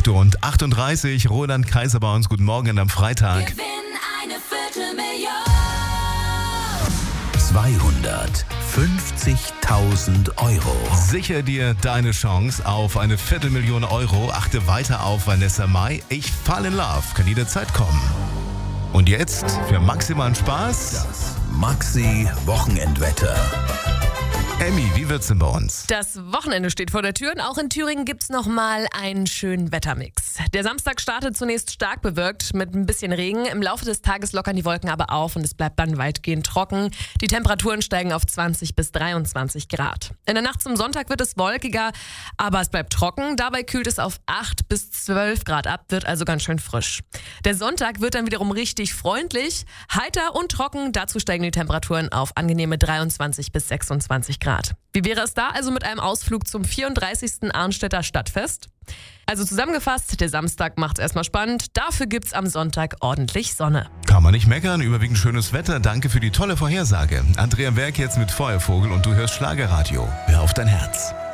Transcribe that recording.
8:38 Uhr, Roland Kaiser bei uns. Guten Morgen am Freitag. Gewinn eine Viertelmillion. 250.000 Euro. Sicher dir deine Chance auf eine Viertelmillion Euro. Achte weiter auf Vanessa Mai. Ich fall in love. Kann jederzeit kommen. Und jetzt für maximalen Spaß. Das Maxi-Wochenendwetter. Emmy, wie wird's denn bei uns? Das Wochenende steht vor der Tür und auch in Thüringen gibt's nochmal einen schönen Wettermix. Der Samstag startet zunächst stark bewölkt mit ein bisschen Regen. Im Laufe des Tages lockern die Wolken aber auf und es bleibt dann weitgehend trocken. Die Temperaturen steigen auf 20 bis 23 Grad. In der Nacht zum Sonntag wird es wolkiger, aber es bleibt trocken. Dabei kühlt es auf 8 bis 12 Grad ab, wird also ganz schön frisch. Der Sonntag wird dann wiederum richtig freundlich, heiter und trocken. Dazu steigen die Temperaturen auf angenehme 23 bis 26 Grad. Wie wäre es da also mit einem Ausflug zum 34. Arnstädter Stadtfest? Also zusammengefasst, der Samstag macht's erstmal spannend, dafür gibt's am Sonntag ordentlich Sonne. Kann man nicht meckern, überwiegend schönes Wetter. Danke für die tolle Vorhersage. Andrea Werk jetzt mit Feuervogel und du hörst Schlagerradio. Hör auf dein Herz.